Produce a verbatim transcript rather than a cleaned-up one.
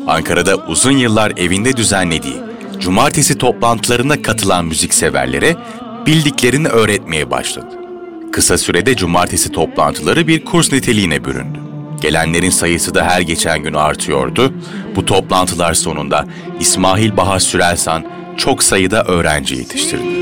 Ankara'da uzun yıllar evinde düzenlediği cumartesi toplantılarına katılan müzikseverlere bildiklerini öğretmeye başladı. Kısa sürede cumartesi toplantıları bir kurs niteliğine büründü. Gelenlerin sayısı da her geçen gün artıyordu. Bu toplantılar sonunda İsmail Baha Sürelsan çok sayıda öğrenci yetiştirdi.